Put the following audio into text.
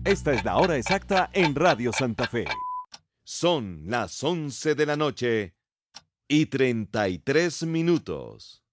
Esta es la hora exacta en Radio Santa Fe. Son las 11 de la noche y 33 minutos.